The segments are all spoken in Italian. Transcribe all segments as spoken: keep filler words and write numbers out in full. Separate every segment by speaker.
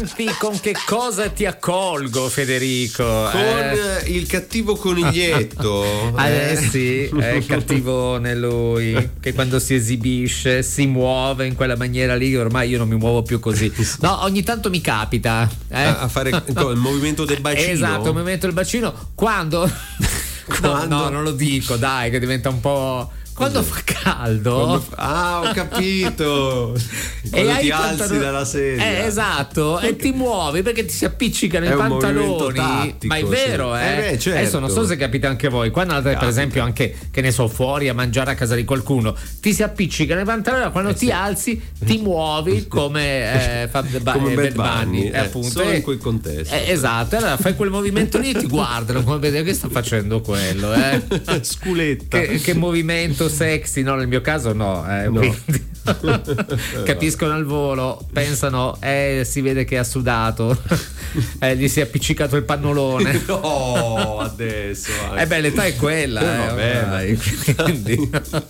Speaker 1: Senti con che cosa ti accolgo, Federico?
Speaker 2: Con
Speaker 1: eh?
Speaker 2: il cattivo coniglietto.
Speaker 1: Ah, eh sì, è cattivo ne lui, che quando si esibisce si muove in quella maniera lì. Ormai io non mi muovo più così. No, ogni tanto mi capita eh?
Speaker 2: a fare il movimento del bacino.
Speaker 1: Esatto, il movimento del bacino. Quando?
Speaker 2: Quando?
Speaker 1: No, no, non lo dico, dai, che diventa un po'. Quando fa caldo.
Speaker 2: Quando fa... Ah, ho capito. Quando
Speaker 1: e
Speaker 2: ti alzi
Speaker 1: pantaloni...
Speaker 2: dalla sedia.
Speaker 1: Eh, esatto, e ti muovi perché ti si appiccicano
Speaker 2: è
Speaker 1: i pantaloni.
Speaker 2: Tattico,
Speaker 1: ma è vero,
Speaker 2: sì.
Speaker 1: eh.
Speaker 2: eh beh, certo.
Speaker 1: Adesso non so se capita anche voi. Quando andate, per esempio, anche che ne so, fuori a mangiare a casa di qualcuno, ti si appiccicano i pantaloni, quando eh, ti sì. alzi, ti muovi come eh, fa ba-
Speaker 2: come
Speaker 1: Bad Bunny,
Speaker 2: eh,
Speaker 1: appunto.
Speaker 2: Solo in quel contesto.
Speaker 1: Eh, esatto, allora fai quel movimento lì e ti guardano come vedere che sta facendo quello, eh.
Speaker 2: Sculetta.
Speaker 1: Che, che movimento sexy, no? Nel mio caso no, eh,
Speaker 2: no.
Speaker 1: Quindi capiscono al volo, pensano eh si vede che ha sudato, eh, gli si è appiccicato il pannolone.
Speaker 2: No, adesso
Speaker 1: eh beh, l'età è quella,
Speaker 2: eh,
Speaker 1: eh,
Speaker 2: vabbè,
Speaker 1: vabbè. Quindi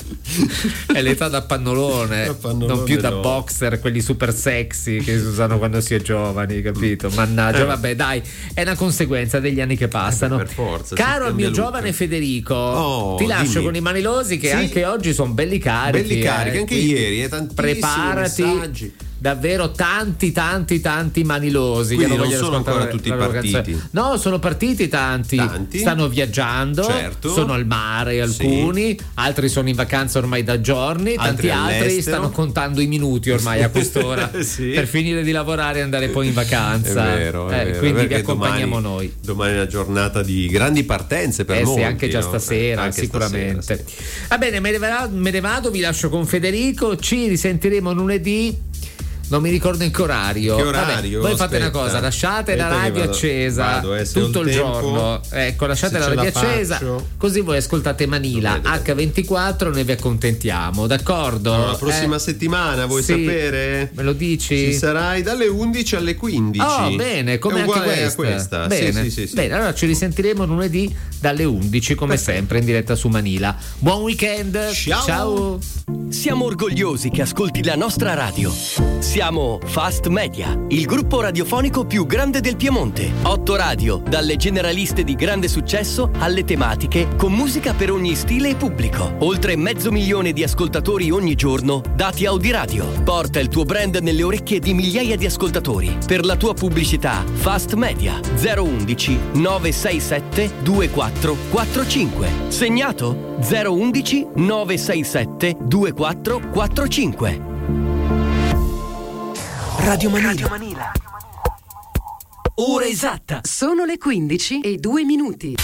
Speaker 1: è l'età da pannolone, da pannolone non più da no. boxer, quelli super sexy che si usano quando si è giovani, capito? Mannaggia, eh. vabbè, dai, è una conseguenza degli anni che passano.
Speaker 2: Eh, per forza,
Speaker 1: caro il mio
Speaker 2: look.
Speaker 1: giovane Federico,
Speaker 2: oh,
Speaker 1: ti lascio
Speaker 2: dimmi.
Speaker 1: con i manilosi che sì. anche oggi sono belli carichi,
Speaker 2: belli carichi
Speaker 1: eh,
Speaker 2: anche ieri, eh, tantissimi
Speaker 1: preparati
Speaker 2: messaggi.
Speaker 1: Davvero tanti tanti tanti manilosi.
Speaker 2: Quindi
Speaker 1: non,
Speaker 2: non sono ancora tutti partiti.
Speaker 1: No, sono partiti tanti.
Speaker 2: tanti
Speaker 1: stanno viaggiando,
Speaker 2: certo.
Speaker 1: sono al mare alcuni, sì. altri sono in vacanza ormai da giorni, tanti altri, altri stanno contando i minuti ormai a quest'ora sì. per finire di lavorare e andare poi in vacanza.
Speaker 2: È vero, è
Speaker 1: eh,
Speaker 2: vero,
Speaker 1: quindi vi
Speaker 2: domani,
Speaker 1: accompagniamo noi.
Speaker 2: Domani è una giornata di grandi partenze per
Speaker 1: eh
Speaker 2: molti,
Speaker 1: sì, anche già
Speaker 2: no?
Speaker 1: stasera,
Speaker 2: anche
Speaker 1: sicuramente.
Speaker 2: Stasera, sì.
Speaker 1: Va bene, me ne, vado, me ne vado, vi lascio con Federico, ci risentiremo lunedì. Non mi ricordo in che orario.
Speaker 2: Che orario?
Speaker 1: Vabbè, voi fate
Speaker 2: Aspetta.
Speaker 1: una cosa, lasciate
Speaker 2: Aspetta
Speaker 1: la radio
Speaker 2: vado,
Speaker 1: accesa
Speaker 2: vado, eh,
Speaker 1: tutto il
Speaker 2: tempo,
Speaker 1: giorno. Ecco, lasciate la radio
Speaker 2: la
Speaker 1: accesa,
Speaker 2: faccio.
Speaker 1: così voi ascoltate Manila
Speaker 2: Dovete.
Speaker 1: acca ventiquattro, noi vi accontentiamo, d'accordo?
Speaker 2: Allora, la prossima
Speaker 1: eh?
Speaker 2: settimana, vuoi
Speaker 1: sì.
Speaker 2: sapere?
Speaker 1: Me lo dici?
Speaker 2: Ci sarai dalle undici alle quindici.
Speaker 1: Oh, bene, come anche questa.
Speaker 2: questa.
Speaker 1: Bene.
Speaker 2: Sì, sì, sì, sì.
Speaker 1: Bene, allora ci risentiremo lunedì dalle undici, come Perfetto. sempre, in diretta su Manila. Buon weekend.
Speaker 2: Ciao.
Speaker 1: Ciao.
Speaker 3: Siamo orgogliosi che ascolti la nostra radio. Siamo Fast Media, il gruppo radiofonico più grande del Piemonte. Otto radio, dalle generaliste di grande successo alle tematiche, con musica per ogni stile e pubblico. Oltre mezzo milione di ascoltatori ogni giorno, dati Audiradio. Porta il tuo brand nelle orecchie di migliaia di ascoltatori. Per la tua pubblicità, Fast Media zero undici nove sei sette due quattro quattro cinque. Segnato zero undici nove sei sette due quattro quattro cinque. Radio Manila. Radio Manila. Ora esatta.
Speaker 4: Sono le quindici e due minuti.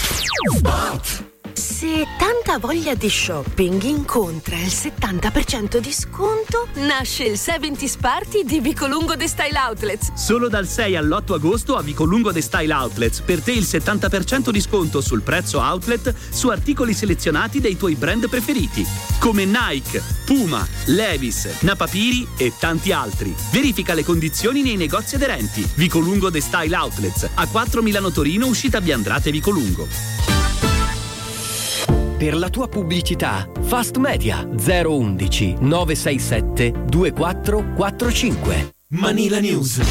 Speaker 5: Se tanta voglia di shopping incontra il settanta per cento di sconto, nasce il seventies Party di Vicolungo The Style Outlets.
Speaker 6: Solo dal sei all'otto agosto a Vicolungo The Style Outlets, per te il settanta per cento di sconto sul prezzo outlet su articoli selezionati dei tuoi brand preferiti, come Nike, Puma, Levi's, Napapiri e tanti altri. Verifica le condizioni nei negozi aderenti. Vicolungo The Style Outlets, a quattro Milano Torino, uscita Biandrate Vicolungo.
Speaker 3: Per la tua pubblicità, Fast Media zero undici nove sei sette due quattro quattro cinque.
Speaker 7: Manila News.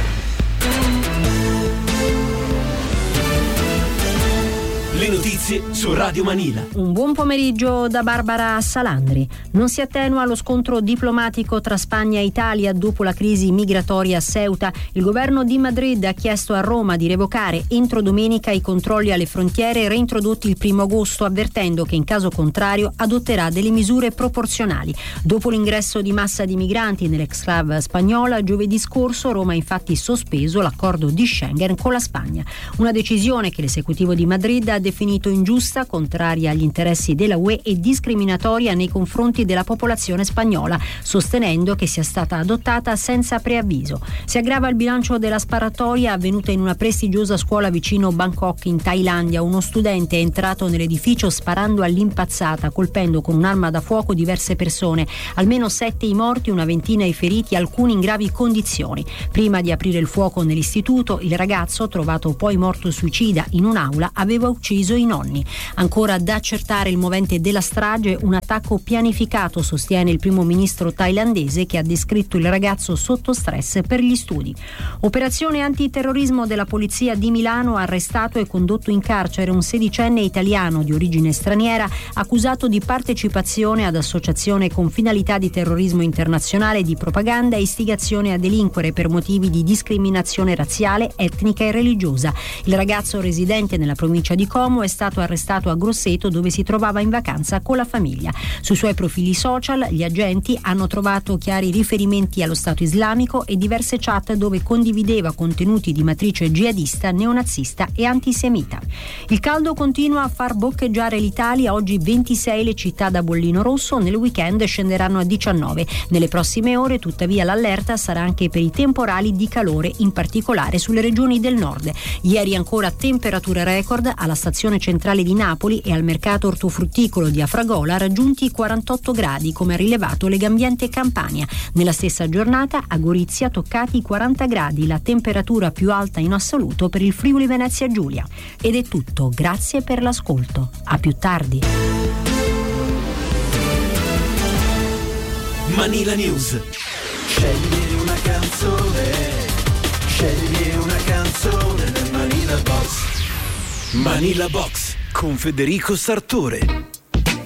Speaker 7: Le notizie su Radio Manila.
Speaker 8: Un buon pomeriggio da Barbara Salandri. Non si attenua lo scontro diplomatico tra Spagna e Italia dopo la crisi migratoria a Ceuta. Il governo di Madrid ha chiesto a Roma di revocare entro domenica i controlli alle frontiere reintrodotti il primo agosto, avvertendo che in caso contrario adotterà delle misure proporzionali. Dopo l'ingresso di massa di migranti nell'exclave spagnola, giovedì scorso Roma ha infatti sospeso l'accordo di Schengen con la Spagna. Una decisione che l'esecutivo di Madrid ha definito ingiusta, contraria agli interessi della U E e discriminatoria nei confronti della popolazione spagnola, sostenendo che sia stata adottata senza preavviso. Si aggrava il bilancio della sparatoria avvenuta in una prestigiosa scuola vicino Bangkok in Thailandia. Uno studente è entrato nell'edificio sparando all'impazzata, colpendo con un'arma da fuoco diverse persone. Almeno sette i morti, una ventina i feriti, alcuni in gravi condizioni. Prima di aprire il fuoco nell'istituto, il ragazzo, trovato poi morto suicida in un'aula, aveva ucciso ucciso i nonni. Ancora da accertare il movente della strage, un attacco pianificato, sostiene il primo ministro thailandese, che ha descritto il ragazzo sotto stress per gli studi. Operazione antiterrorismo della polizia di Milano, ha arrestato e condotto in carcere un sedicenne italiano di origine straniera accusato di partecipazione ad associazione con finalità di terrorismo internazionale, di propaganda e istigazione a delinquere per motivi di discriminazione razziale, etnica e religiosa. Il ragazzo, residente nella provincia di Como, è stato arrestato a Grosseto, dove si trovava in vacanza con la famiglia. Sui suoi profili social gli agenti hanno trovato chiari riferimenti allo Stato islamico e diverse chat dove condivideva contenuti di matrice jihadista, neonazista e antisemita. Il caldo continua a far boccheggiare l'Italia. Oggi ventisei le città da bollino rosso, nel weekend scenderanno a diciannove. Nelle prossime ore, tuttavia, l'allerta sarà anche per i temporali di calore, in particolare sulle regioni del nord. Ieri ancora temperature record alla stazione centrale di Napoli e al mercato ortofrutticolo di Afragola, raggiunti i quarantotto gradi, come ha rilevato Legambiente Campania. Nella stessa giornata a Gorizia toccati i quaranta gradi, la temperatura più alta in assoluto per il Friuli Venezia Giulia. Ed è tutto, grazie per l'ascolto. A più tardi.
Speaker 7: Manila News. Scegli una canzone, scegli una canzone nel Manila Box. Manila Box con Federico Sartore.